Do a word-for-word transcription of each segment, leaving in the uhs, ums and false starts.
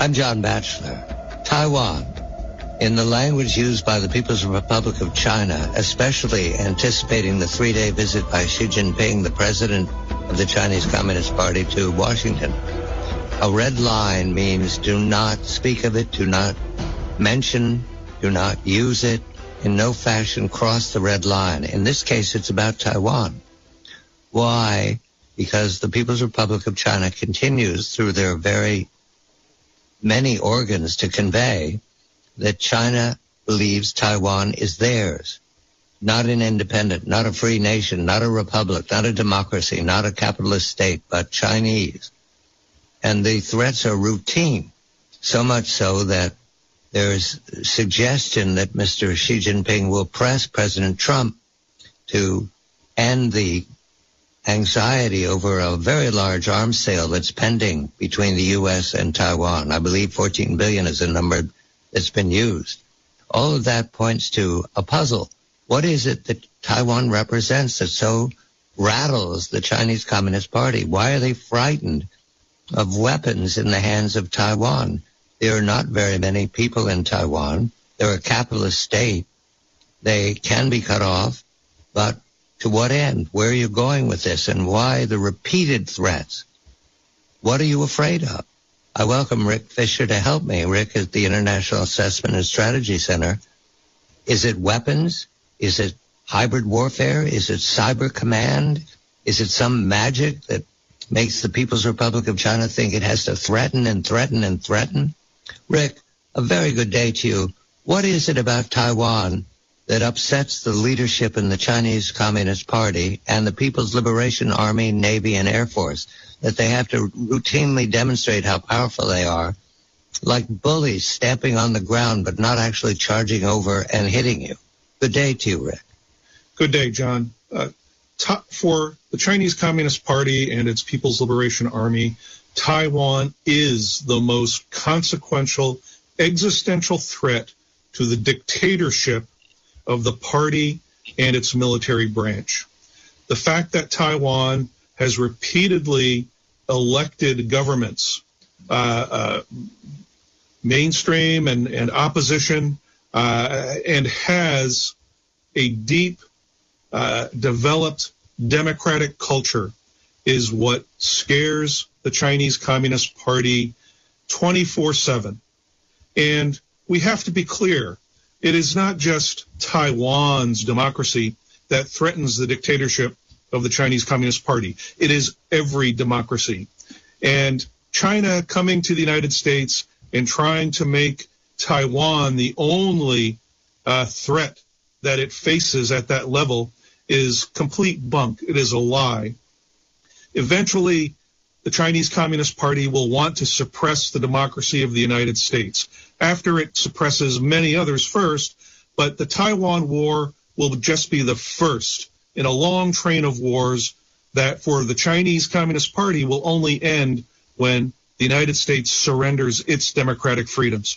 I'm John Batchelor. Taiwan, in the language used by the People's Republic of China, especially anticipating the three-day visit by Xi Jinping, the president of the Chinese Communist Party, to Washington. A red line means do not speak of it, do not mention, do not use it, in no fashion cross the red line. In this case, it's about Taiwan. Why? Because the People's Republic of China continues through their very many organs to convey that China believes Taiwan is theirs, not an independent, not a free nation, not a republic, not a democracy, not a capitalist state, but Chinese. And the threats are routine, so much so that there's suggestion that Mister Xi Jinping will press President Trump to end the anxiety over a very large arms sale that's pending between the U S and Taiwan. I believe fourteen billion is a number that's been used. All of that points to a puzzle. What is it that Taiwan represents that so rattles the Chinese Communist Party? Why are they frightened of weapons in the hands of Taiwan? There are not very many people in Taiwan. They're a capitalist state. They can be cut off, but to what end? Where are you going with this? And why the repeated threats? What are you afraid of? I welcome Rick Fisher to help me. Rick is the International Assessment and Strategy Center. Is it weapons? Is it hybrid warfare? Is it cyber command? Is it some magic that makes the People's Republic of China think it has to threaten and threaten and threaten? Rick, a very good day to you. What is it about Taiwan that upsets the leadership in the Chinese Communist Party and the People's Liberation Army, Navy, and Air Force, that they have to routinely demonstrate how powerful they are, like bullies stamping on the ground but not actually charging over and hitting you? Good day to you, Rick. Good day, John. Uh, t- for the Chinese Communist Party and its People's Liberation Army, Taiwan is the most consequential existential threat to the dictatorship of the party and its military branch. The fact that Taiwan has repeatedly elected governments, uh, uh, mainstream and, and opposition, uh, and has a deep, uh, developed democratic culture is what scares the Chinese Communist Party twenty-four seven. And we have to be clear. It is not just Taiwan's democracy that threatens the dictatorship of the Chinese Communist Party. It is every democracy. And China coming to the United States and trying to make Taiwan the only uh, threat that it faces at that level is complete bunk. It is a lie. Eventually, the Chinese Communist Party will want to suppress the democracy of the United States after it suppresses many others first, but the Taiwan War will just be the first in a long train of wars that for the Chinese Communist Party will only end when the United States surrenders its democratic freedoms.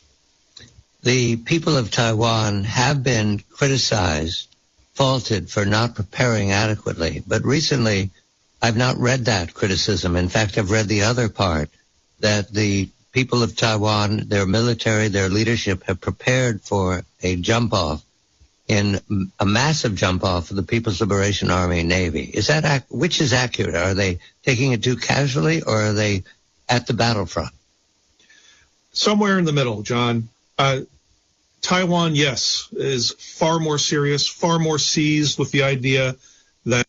The people of Taiwan have been criticized, faulted for not preparing adequately, but recently I've not read that criticism. In fact, I've read the other part, that the people of Taiwan, their military, their leadership have prepared for a jump-off, in a massive jump-off of the People's Liberation Army and Navy. Is that ac- which is accurate? Are they taking it too casually, or are they at the battlefront? Somewhere in the middle, John. Uh, Taiwan, yes, is far more serious, far more seized with the idea that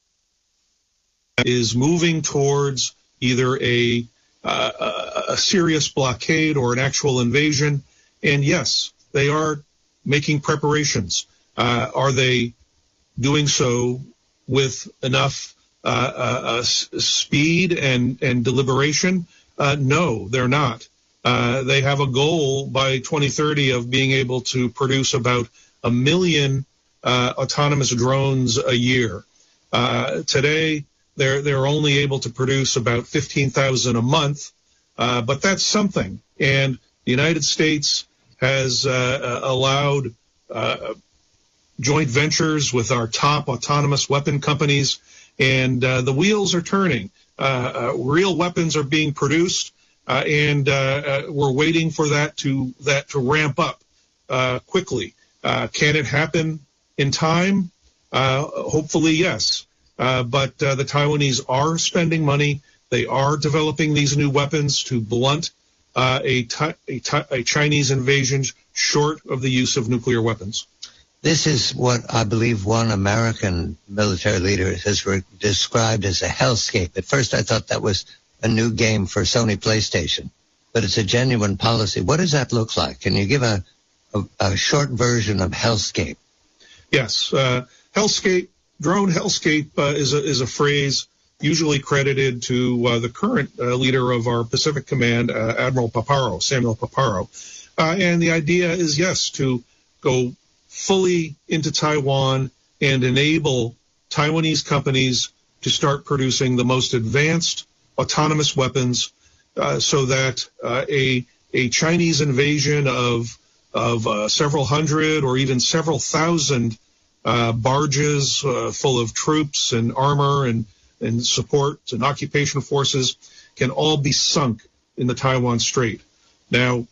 is moving towards either a, uh, a serious blockade or an actual invasion. And yes, they are making preparations. Uh, are they doing so with enough uh, uh, s- speed and, and deliberation? Uh, no, they're not. Uh, they have a goal by twenty thirty of being able to produce about a million uh, autonomous drones a year. Uh, today, they're they're only able to produce about fifteen thousand a month, uh, but that's something. And the United States has uh, allowed uh, joint ventures with our top autonomous weapon companies, and uh, the wheels are turning. Uh, uh, real weapons are being produced. uh, and uh, uh, we're waiting for that to that to ramp up uh, quickly. Uh, can it happen in time? Uh, hopefully, yes. Uh, but uh, the Taiwanese are spending money. They are developing these new weapons to blunt uh, a, a, a Chinese invasion short of the use of nuclear weapons. This is what I believe one American military leader has re- described as a hellscape. At first, I thought that was a new game for Sony PlayStation, but it's a genuine policy. What does that look like? Can you give a, a, a short version of hellscape? Yes. Uh, hellscape, drone hellscape uh, is, a, is a phrase usually credited to uh, the current uh, leader of our Pacific Command, uh, Admiral Paparo, Samuel Paparo. Uh, and the idea is, yes, to go fully into Taiwan and enable Taiwanese companies to start producing the most advanced autonomous weapons uh, so that uh, a a Chinese invasion of of uh, several hundred or even several thousand uh, barges uh, full of troops and armor and, and support and occupation forces can all be sunk in the Taiwan Strait. Now,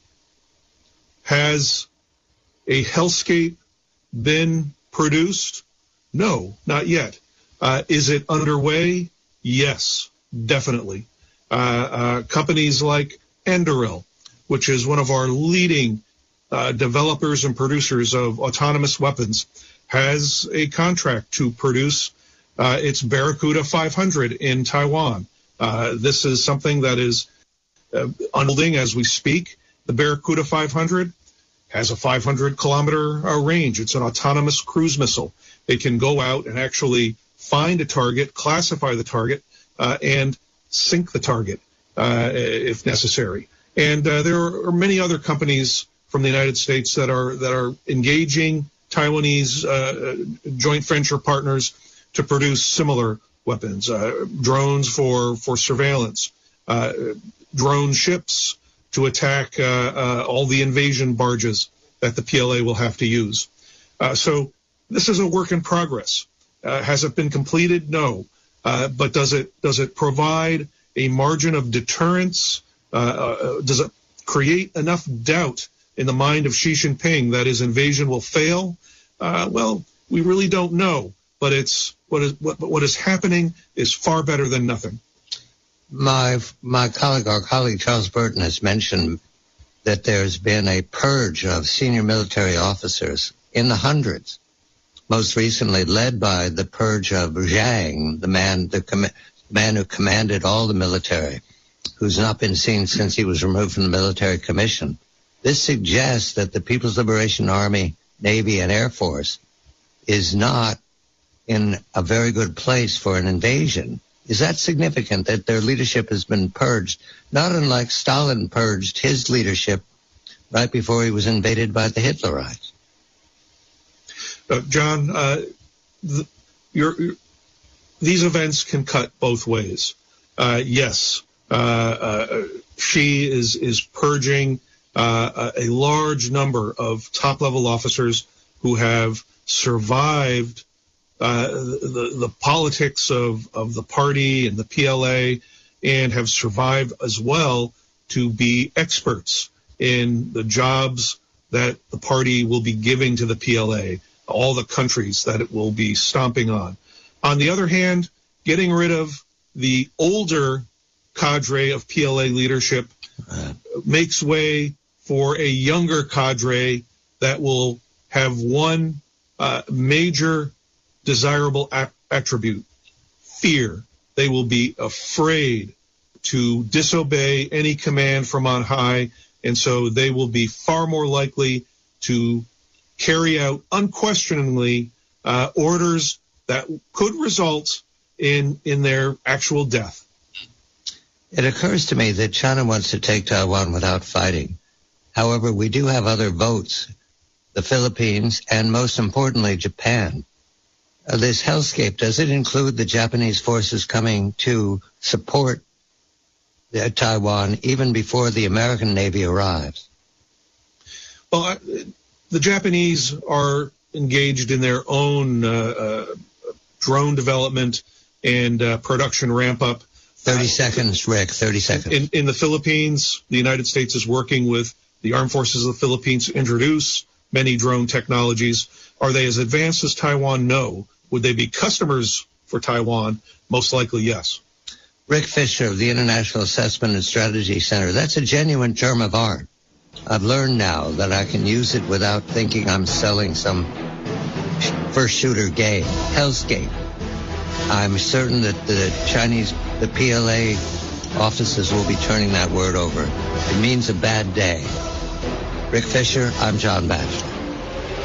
has a hellscape been produced? No, not yet. Uh, is it underway? Yes, definitely. Uh, uh, companies like Anduril, which is one of our leading uh, developers and producers of autonomous weapons, has a contract to produce uh, its Barracuda five hundred in Taiwan. Uh, this is something that is uh, unfolding as we speak. The Barracuda five hundred has a five hundred kilometer uh, range. It's an autonomous cruise missile. It can go out and actually find a target, classify the target, uh, and sink the target uh, if necessary. And uh, there are many other companies from the United States that are that are engaging Taiwanese uh, joint venture partners to produce similar weapons, uh, drones for for surveillance, uh, drone ships to attack uh, uh, all the invasion barges that the P L A will have to use. Uh, so this is a work in progress. Uh, has it been completed? No. Uh, but does it does it provide a margin of deterrence? Uh, uh, does it create enough doubt in the mind of Xi Jinping that his invasion will fail? Uh, well, we really don't know. But it's what is what, what is happening is far better than nothing. My my colleague, our colleague Charles Burton, has mentioned that there's been a purge of senior military officers in the hundreds, most recently led by the purge of Zhang, the man, the com- man who commanded all the military, who's not been seen since he was removed from the military commission. This suggests that the People's Liberation Army, Navy, and Air Force is not in a very good place for an invasion. Is that significant that their leadership has been purged, not unlike Stalin purged his leadership right before he was invaded by the Hitlerites? Uh, John, uh, the, your, your, these events can cut both ways. Uh, yes, uh, uh, Xi is, is purging uh, a large number of top-level officers who have survived Uh, the, the politics of, of the party and the P L A, and have survived as well to be experts in the jobs that the party will be giving to the P L A, all the countries that it will be stomping on. On the other hand, getting rid of the older cadre of P L A leadership uh, makes way for a younger cadre that will have one uh, major desirable attribute: fear. They will be afraid to disobey any command from on high, and so they will be far more likely to carry out unquestioningly uh, orders that could result in in their actual death. It occurs to me that China wants to take Taiwan without fighting. However, we do have other votes, the Philippines, and most importantly, Japan. Uh, this hellscape, does it include the Japanese forces coming to support uh, Taiwan even before the American Navy arrives? Well, I, the Japanese are engaged in their own uh, uh, drone development and uh, production ramp up thirty seconds, Rick, thirty seconds. In, in the Philippines, the United States is working with the Armed Forces of the Philippines to introduce many drone technologies. Are they as advanced as Taiwan? No. Would they be customers for Taiwan? Most likely, yes. Rick Fisher of the International Assessment and Strategy Center. That's a genuine term of art. I've learned now that I can use it without thinking I'm selling some first shooter game, hellscape. I'm certain that the Chinese, the P L A offices will be turning that word over. It means a bad day. Rick Fisher, I'm John Batchelor.